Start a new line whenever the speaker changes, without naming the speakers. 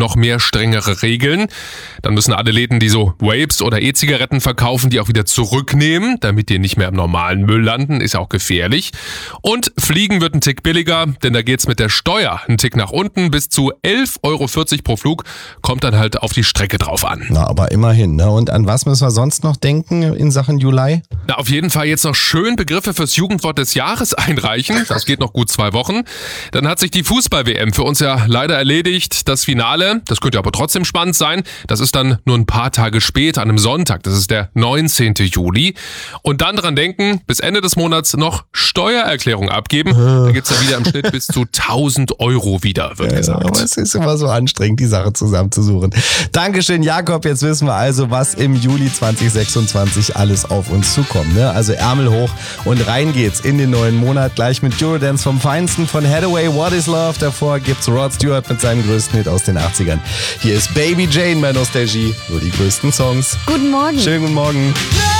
noch mehr strengere Regeln. Dann müssen alle Läden, die so Vapes oder E-Zigaretten verkaufen, die auch wieder zurücknehmen, damit die nicht mehr im normalen Müll landen. Ist auch gefährlich. Und Fliegen wird ein Tick billiger, denn da geht's mit der Steuer ein Tick nach unten. Bis zu 11,40 € pro Flug, kommt dann halt auf die Strecke drauf an.
Na, aber immerhin, ne? Und an was müssen wir sonst noch denken in Sachen Juli?
Na, auf jeden Fall jetzt noch schön Begriffe fürs Jugendwort des Jahres einreichen. Das geht noch gut 2 Wochen. Dann hat sich die Fußball-WM für uns ja leider erledigt. Das Finale, das könnte aber trotzdem spannend sein. Das ist dann nur ein paar Tage später, an einem Sonntag. Das ist der 19. Juli. Und dann dran denken, bis Ende des Monats noch Steuererklärung abgeben. Da gibt's dann wieder im Schnitt bis zu 1.000 € wieder, wird gesagt.
Aber es ist immer so anstrengend, die Sache zusammenzusuchen. Dankeschön, Jakob. Jetzt wissen wir also, was im Juli 2026 alles auf uns zukommt. Ne? Also Ärmel hoch und rein geht's in den neuen Monat. Gleich mit Eurodance vom Feinsten von Hathaway, What is Love. Davor gibt's Rod Stewart mit seinem größten Hit aus den 80ern. Hier ist Baby Jane bei Nostalgie. Nur die größten Songs.
Guten Morgen.
Schönen guten Morgen.